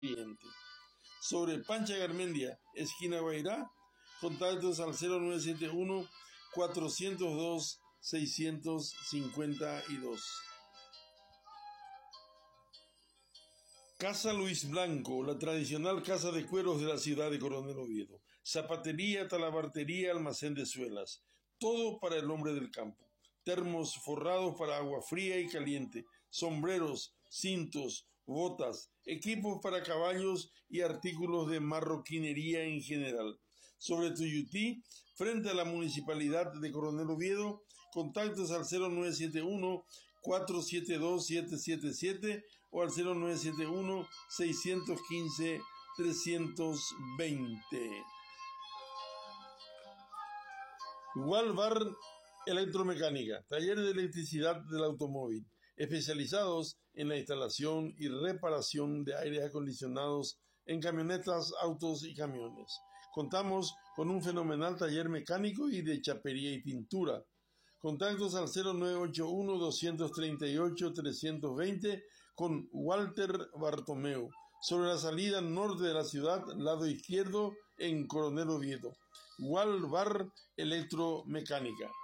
cliente. Sobre Pancha Garmendia, esquina Guairá, contactos al 0971 402 652. Casa Luis Blanco, la tradicional casa de cueros de la ciudad de Coronel Oviedo. Zapatería, talabartería, almacén de suelas. Todo para el hombre del campo. Termos forrados para agua fría y caliente. Sombreros, cintos, botas, equipos para caballos y artículos de marroquinería en general. Sobre Tuyutí, frente a la Municipalidad de Coronel Oviedo, contactos al 0971 472-777 o al 0971-615-320. Walvar Electromecánica, taller de electricidad del automóvil, especializados en la instalación y reparación de aires acondicionados en camionetas, autos y camiones. Contamos con un fenomenal taller mecánico y de chapería y pintura. Contactos al 0981-238-320 con Walter Bartomeu, sobre la salida norte de la ciudad, lado izquierdo, en Coronel Oviedo. Walvar Electromecánica.